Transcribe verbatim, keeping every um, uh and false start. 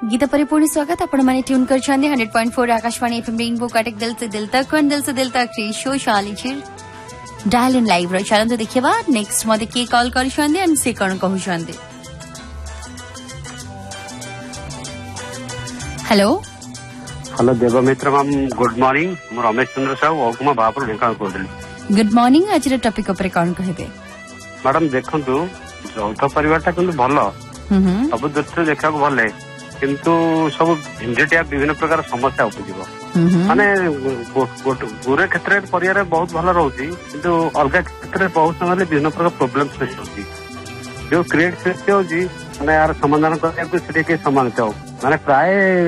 गीता परिपूर्ण स्वागत आपण माने tune करछांदे hundred point four Akashvani FM rainbow Cuttack दिल से दिल तक कोन दिल से दिल तक रे शो शाली छिर डायल इन लाइव रो चलन तो देखिबा नेक्स्ट मते के कॉल करछांदे एंड से कोन कहउछांदे hello hello देवमित्र ma'am good morning मु Ramesh Chandra Sahu ओकुमा बापुर ढेंकाल coldly good morning आज रे टॉपिक ऊपर कोन कहबे मैडम देखंतु यौथ परिवारटा किंतु भलो सब दृष्टि देखा भले किंतु सब भिन्नटिया विभिन्न प्रकार समस्या उपजिव माने गोरे क्षेत्र परिवार बहुत भल रोचे किंतु अलग क्षेत्र में बहुत समय विभिन्न प्रकार प्रोब्लेम फेस होती जो क्रिएट सृष्टि होती माने यार समाधान करने को समाधान माने प्राय